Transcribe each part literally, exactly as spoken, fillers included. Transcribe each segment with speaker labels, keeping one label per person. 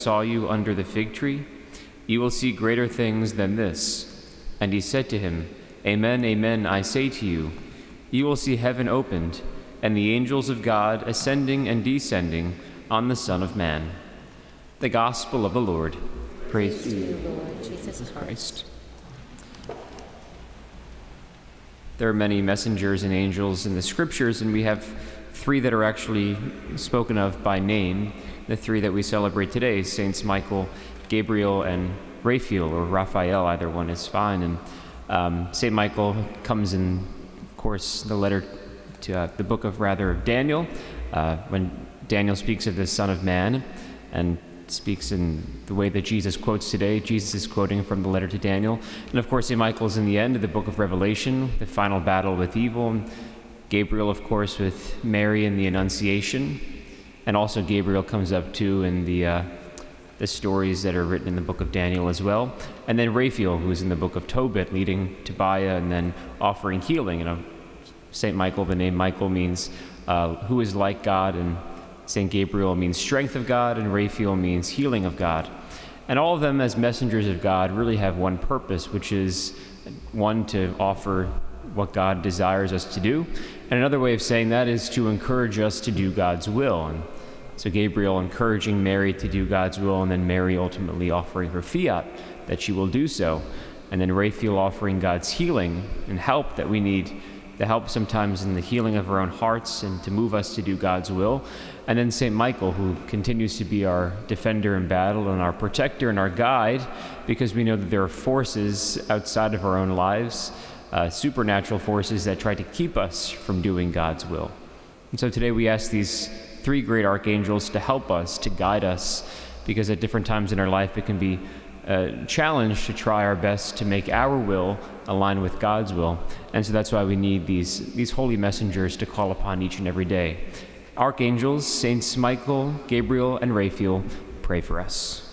Speaker 1: saw you under the fig tree, you will see greater things than this. And he said to him, Amen, amen, I say to you, you will see heaven opened, and the angels of God ascending and descending on the Son of Man. The Gospel of the Lord. Praise, Praise to you, Lord Jesus Christ. There are many messengers and angels in the scriptures, and we have three that are actually spoken of by name. The three that we celebrate today, Saints Michael, Gabriel, and Raphael, or Raphael, either one is fine. And um, Saint Michael comes in, of course, the letter to uh, the book of, rather, of Daniel, uh, when Daniel speaks of the Son of Man, and speaks in the way that Jesus quotes today. Jesus is quoting from the letter to Daniel. And of course, Saint Michael's in the end of the book of Revelation, the final battle with evil. Gabriel, of course, with Mary and the Annunciation. And also Gabriel comes up too in the, uh, the stories that are written in the book of Daniel as well. And then Raphael, who's in the book of Tobit, leading Tobiah and then offering healing. You know, Saint Michael, the name Michael means uh, who is like God, and Saint Gabriel means strength of God, and Raphael means healing of God. And all of them, as messengers of God, really have one purpose, which is, one, to offer what God desires us to do. And another way of saying that is to encourage us to do God's will. And so Gabriel encouraging Mary to do God's will, and then Mary ultimately offering her fiat that she will do so. And then Raphael offering God's healing and help that we need, the help sometimes in the healing of our own hearts and to move us to do God's will. And then Saint Michael, who continues to be our defender in battle and our protector and our guide, because we know that there are forces outside of our own lives, uh, supernatural forces that try to keep us from doing God's will. And so today we ask these three great archangels to help us, to guide us, because at different times in our life it can be a challenge to try our best to make our will align with God's will. And so that's why we need these, these holy messengers to call upon each and every day. Archangels, Saints Michael, Gabriel, and Raphael, pray for us.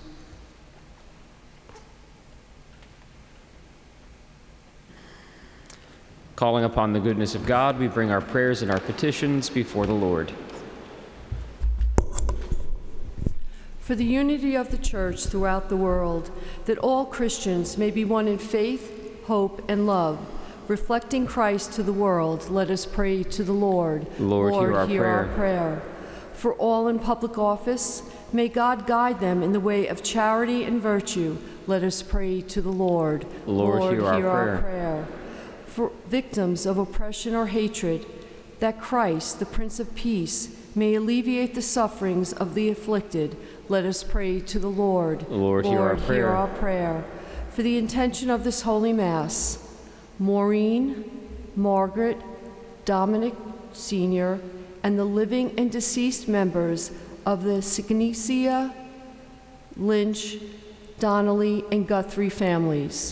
Speaker 1: Calling upon the goodness of God, we bring our prayers and our petitions before the Lord.
Speaker 2: For the unity of the Church throughout the world, that all Christians may be one in faith, hope, and love, reflecting Christ to the world, let us pray to the Lord.
Speaker 1: Lord,
Speaker 2: Lord
Speaker 1: hear our
Speaker 2: hear
Speaker 1: prayer.
Speaker 2: our prayer. For all in public office, may God guide them in the way of charity and virtue, let us pray to the Lord.
Speaker 1: Lord,
Speaker 2: Lord
Speaker 1: hear, our,
Speaker 2: hear
Speaker 1: prayer.
Speaker 2: our prayer. For victims of oppression or hatred, that Christ, the Prince of Peace, may alleviate the sufferings of the afflicted, let us pray to the Lord.
Speaker 1: Lord,
Speaker 2: Lord
Speaker 1: hear our prayer.
Speaker 2: Hear our prayer. For the intention of this Holy Mass, Maureen, Margaret, Dominic Senior, and the living and deceased members of the Signesia, Lynch, Donnelly, and Guthrie families.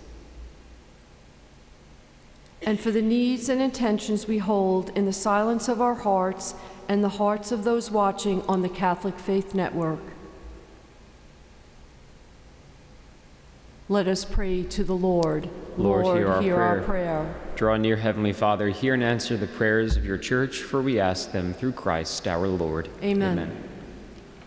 Speaker 2: And for the needs and intentions we hold in the silence of our hearts and the hearts of those watching on the Catholic Faith Network. Let us pray to the Lord.
Speaker 1: Lord,
Speaker 2: Lord
Speaker 1: hear, our,
Speaker 2: hear
Speaker 1: prayer.
Speaker 2: our prayer.
Speaker 1: Draw near, Heavenly Father, hear and answer the prayers of your church, for we ask them through Christ our Lord.
Speaker 2: Amen.
Speaker 1: Amen.